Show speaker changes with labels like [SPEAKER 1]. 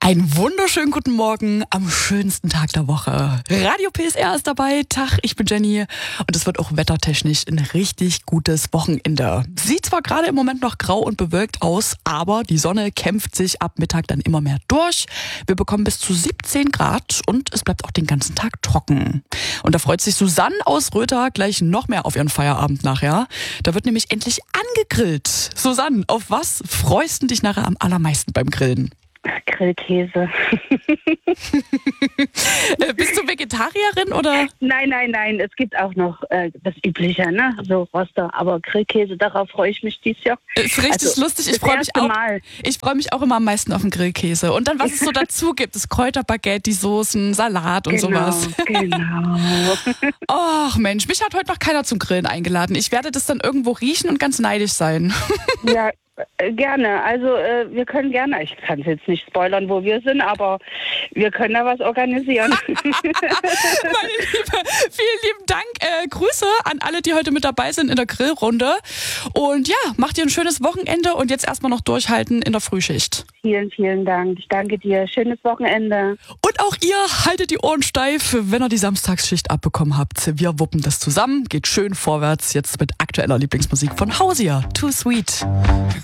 [SPEAKER 1] Einen wunderschönen guten Morgen am schönsten Tag der Woche. Radio PSR ist dabei. Tag, ich bin Jenny und es wird auch wettertechnisch ein richtig gutes Wochenende. Sieht zwar gerade im Moment noch grau und bewölkt aus, aber die Sonne kämpft sich ab Mittag dann immer mehr durch. Wir bekommen bis zu 17 Grad und es bleibt auch den ganzen Tag trocken. Und da freut sich Susanne aus Röther gleich noch mehr auf ihren Feierabend nachher. Da wird nämlich endlich angegrillt. Susanne, auf was freust du dich nachher am allermeisten beim Grillen?
[SPEAKER 2] Grillkäse.
[SPEAKER 1] Bist du Vegetarierin oder?
[SPEAKER 2] Nein. Es gibt auch noch das Übliche, ne? So Roster. Aber Grillkäse, darauf freue ich mich dieses Jahr.
[SPEAKER 1] Ist richtig lustig. Ich freue mich auch. Ich freue mich auch immer am meisten auf den Grillkäse. Und dann, was es so dazu gibt, das Kräuterbaguette, die Soßen, Salat und sowas.
[SPEAKER 2] Genau.
[SPEAKER 1] Ach Mensch, mich hat heute noch keiner zum Grillen eingeladen. Ich werde das dann irgendwo riechen und ganz neidisch sein.
[SPEAKER 2] Ja, gerne. Also wir können gerne, ich kann es jetzt nicht spoilern, wo wir sind, aber wir können da was organisieren.
[SPEAKER 1] Meine Liebe, vielen lieben Dank. Grüße an alle, die heute mit dabei sind in der Grillrunde. Und ja, macht ihr ein schönes Wochenende und jetzt erstmal noch durchhalten in der Frühschicht.
[SPEAKER 2] Vielen Dank. Ich danke dir. Schönes Wochenende.
[SPEAKER 1] Und auch ihr haltet die Ohren steif, wenn ihr die Samstagsschicht abbekommen habt. Wir wuppen das zusammen. Geht schön vorwärts jetzt mit aktueller Lieblingsmusik von Hausier. Too Sweet.